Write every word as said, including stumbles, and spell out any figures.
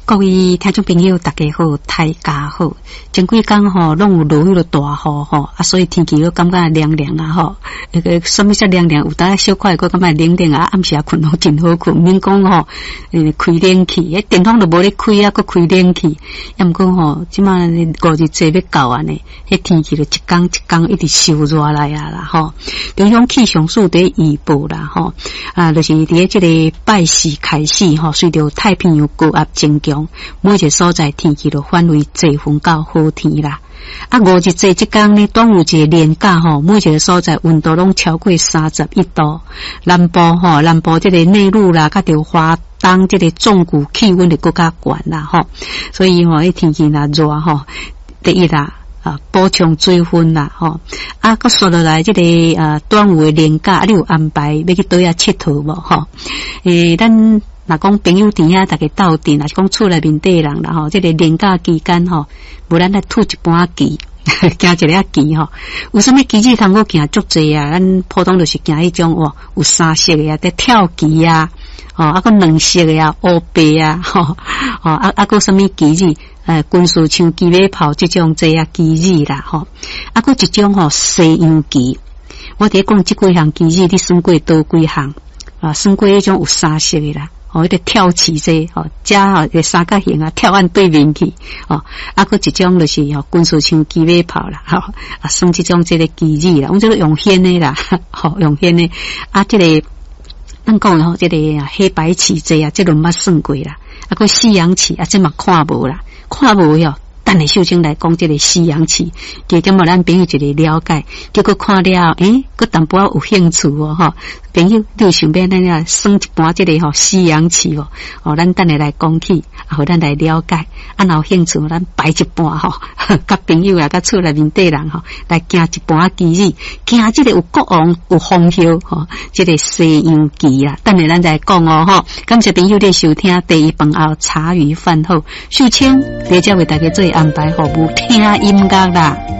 各位听众朋友大家好，大家好。前几天吼拢有落迄个大雨吼，啊所以天气又感觉凉凉啊吼。那个什么叫凉凉？有当小快个感觉冷冷啊，暗时啊困好真好困。免讲吼，呃开冷气，迄电风都无咧开啊，佫开冷气。要毋过吼，即马五日节要到啊呢，迄天气就一天一天一直收热来啊啦吼。中央气象署伫预报啦吼，啊就是伫即个拜四开始吼，随着太平洋高压增强，每一个所在天气就反为侪风到好天啦。啊，五日节即天呢，端午节连假吼，每一个所在温度拢超过三十一度。南部吼，南部即个内陆啦，甲着华东即个纵谷气温就更加悬啦吼。所以吼，迄天气若热吼，第一啦。啊，补充水分啦，吼！啊，佮说落来，即、这个啊端午的连假，你有安排要去倒遐佚佗无？吼，诶，咱若讲朋友伫遐，大家斗阵，若是讲厝内面底人啦，吼，即、这个连假期间吼，无咱来吐一半棋，行一个棋吼。有啥物棋子通好行足济啊？咱普通就是行迄种哦，有三色的啊，得跳棋啊，哦，啊个两色的啊，乌白啊，吼，哦，啊啊个啥物棋子？诶，军事像机尾炮这种这啊机子啦，吼，啊，搁一种吼西洋棋。我伫讲即几项棋子，你算过倒几项？啊，算过迄种有三色的啦，哦，迄个跳棋这，吼，加吼个三角形啊，跳按对面去，哦，啊，搁一种就是吼军事像机尾炮啦，吼，啊，算即种这个棋子啦，我这个用显的啦，吼，用显的，啊，这个咱讲吼，这个黑白棋这啊，这轮捌算过啦，啊，搁西洋棋啊，这嘛看无啦。看无哟，等下秀清来讲这个西洋棋，加点么咱朋友一个了解，结果看了，诶，佮淡薄有兴趣哦，吼，朋友你有想要咱啊算一盘这个吼西洋棋哦，哦，咱等下来讲起，啊，互咱来了解，啊，若有兴趣，咱摆一盘吼，甲朋友啊，甲厝内面底人吼，来行一盘棋子，行这个有国王有风hiệu吼，这个西洋棋啦，等下咱再讲哦，吼，感谢朋友的收听，第一饭后茶余饭后，秀清。在这为大家做安排服务，听音乐啦。